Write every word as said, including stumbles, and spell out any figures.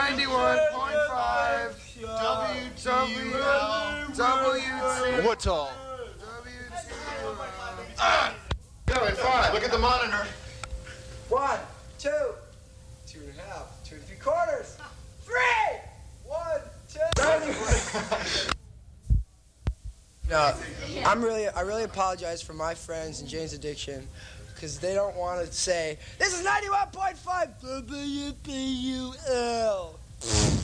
ninety-one point five W T L W T. What's all? Ah! Going five. Look at the monitor. One, two, two and a half, two and three quarters, three, one, two. No, I'm really, I really apologize for my friends and Jane's Addiction, because they don't want to say, this is ninety-one point five W P U L.